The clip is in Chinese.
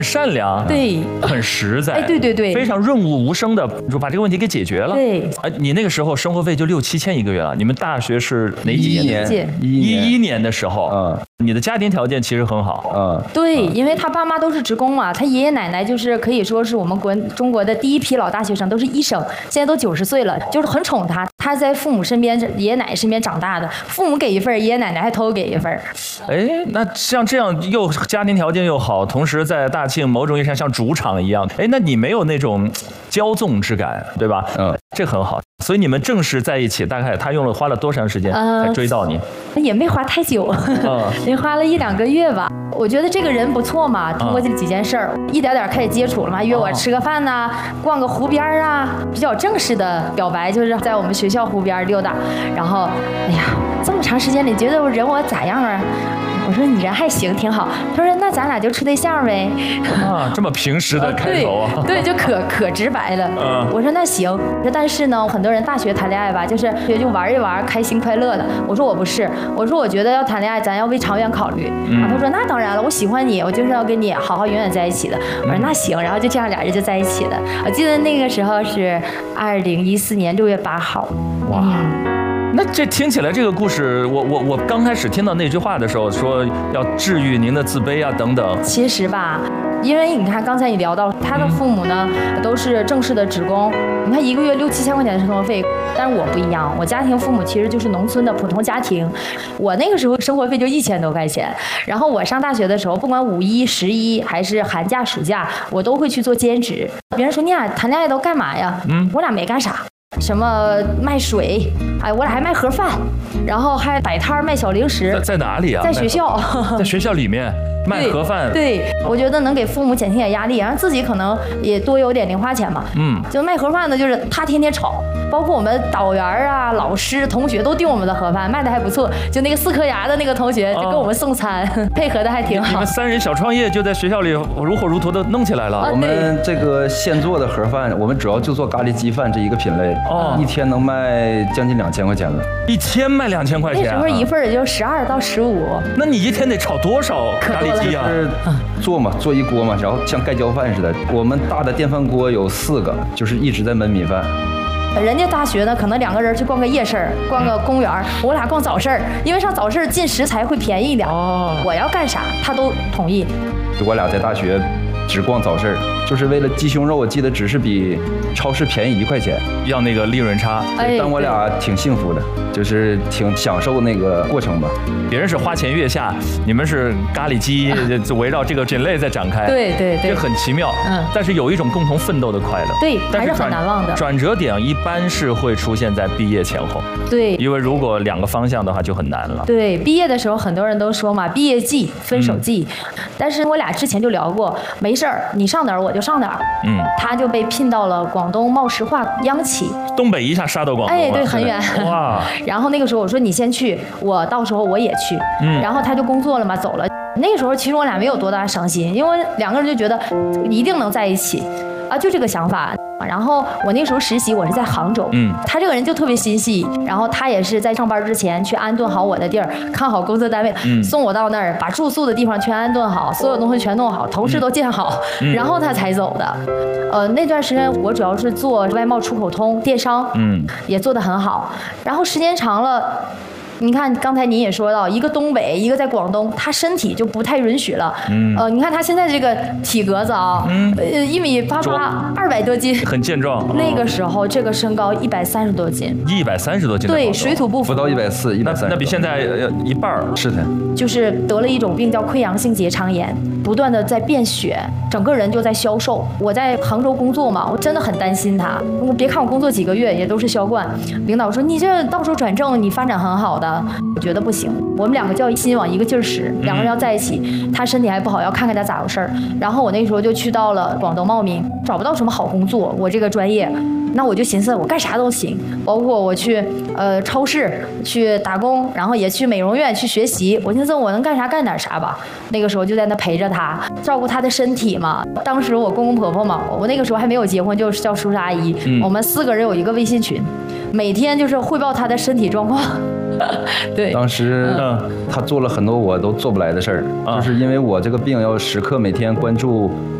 善良， 对， 很实在， 哎，对对对， 非常润物无声的就把这个问题给解决了。 对， 你那个时候生活费就6、7千一个月了。你们大学是哪几年？11年的时候，你的家庭条件其实很好， 对，因为他爸妈都是职工嘛，他爷爷奶奶就是可以说是我们中国的第一批老大学生，都是医生，现在都90岁了，就是很宠他。他在父母身边、爷爷奶奶身边长大的，父母给一份，爷爷奶奶还偷给一份。 哎，那像这样又家庭条件又好，同时在大庆某种意义上像主场一样，哎，那你没有那种骄纵之感，对吧？这很好。所以你们正式在一起，大概他花了多长时间才追到你？ 也没花太久，也花了1、2个月吧。我觉得这个人不错嘛，通过这几件事儿，一点点开始接触了嘛，约我吃个饭呐，逛个湖边啊，比较正式的表白就是在我们学校湖边溜达。然后，哎呀，这么长时间，你觉得我咋样啊？我说你人还行，挺好。他说那咱俩就处对象呗。 这么平时的开头啊？ 对，就可直白了。我说那行。但是呢，很多人大学谈恋爱吧，就是就玩一玩，开心快乐的。我说我不是，我说我觉得要谈恋爱，咱要为长远考虑。他说那当然了，我喜欢你，我就是要跟你好好永远在一起的。我说那行，然后就这样俩人就在一起了。我记得那个时候是2014年6月8号。 哇。那这听起来这个故事，我刚开始听到那句话的时候，说要治愈您的自卑啊等等。 其实吧，因为你看刚才你聊到他的父母呢，都是正式的职工，你看1个月6、7千块钱的生活费，但是我不一样，我家庭父母其实就是农村的普通家庭，我那个时候生活费就1000多块钱。然后我上大学的时候，不管5一、11还是寒假、暑假，我都会去做兼职。别人说你俩谈恋爱都干嘛呀？我俩没干啥。什么卖水，哎，我俩还卖盒饭，然后还摆摊卖小零食。 在哪里啊？ 在学校， 在学校里面卖盒饭。 对，我觉得能给父母减轻点压力，然后自己可能也多有点零花钱嘛。就卖盒饭的，就是他天天炒，包括我们导员啊、老师、同学都订我们的盒饭，卖的还不错。就那个4颗牙的那个同学，就给我们送餐，配合的还挺好。 你们3人小创业就在学校里如火如荼的弄起来了。 我们这个现做的盒饭，我们主要就做咖喱鸡饭这一个品类。一天能卖将近2000块钱了。 1天卖2000块钱？ 那时候一份也就12到15。 那你一天得炒多少咖喱鸡啊？ 做一锅嘛，然后像盖浇饭似的。我们大的电饭锅有4个，就是一直在焖米饭。 人家大学呢，可能2个人去逛个夜市，逛个公园，我俩逛早市，因为上早市进食材会便宜一点。我要干啥，他都同意。 我俩在大学只逛早市，就是为了鸡胸肉，我记得只是比超市便宜1块钱， 要那个利润差。 但我俩挺幸福的，就是挺享受那个过程吧。 别人是花前月下，你们是咖喱鸡，就围绕这个品类在展开。 对， 这很奇妙。但是有一种共同奋斗的快乐。 对，还是很难忘的。 转折点一般是会出现在毕业前后。 对， 因为如果2个方向的话就很难了。 对，毕业的时候很多人都说嘛，毕业季、分手季。但是我俩之前就聊过，没事儿，你上哪儿我就上哪儿。他就被聘到了广东茂石化央企。 东北一下杀到广东。 对，很远。 哇！ 然后那个时候我说你先去，我到时候我也去。然后他就工作了嘛，走了。那个时候其实我俩没有多大伤心，因为2个人就觉得一定能在一起啊，就这个想法。然后我那个时候实习，我是在杭州。他这个人就特别心细，然后他也是在上班之前去安顿好我的地儿，看好工作单位，送我到那儿，把住宿的地方全安顿好，所有东西全弄好，同事都建好，然后他才走的。那段时间我主要是做外贸出口通电商，也做得很好。然后时间长了。你看，刚才您也说到，一个东北，一个在广东，他身体就不太允许了。你看他现在这个体格子啊，1.88米，200多斤， 很健壮。 那个时候这个身高130多斤 ，130多斤， 对，水土不服， 不到140、130， 那比现在一半。 是的， 就是得了一种病叫溃疡性结肠炎，不断的在变血，整个人就在消瘦。我在杭州工作嘛，我真的很担心他。别看我工作几个月，也都是销冠。领导说你这到时候转正，你发展很好的。我觉得不行，我们2个就要心往一个劲儿使，2个人要在一起。他身体还不好，要看看他咋回事儿。然后我那时候就去到了广东茂名，找不到什么好工作，我这个专业，那我就寻思我干啥都行，包括我去超市去打工，然后也去美容院去学习。我寻思我能干啥干点啥吧。那个时候就在那陪着他，照顾他的身体嘛。当时我公公婆婆嘛，我那个时候还没有结婚，就是叫叔叔阿姨。我们4个人有一个微信群，每天就是汇报他的身体状况。 对， 当时他做了很多我都做不来的事儿，就是因为我这个病要时刻每天关注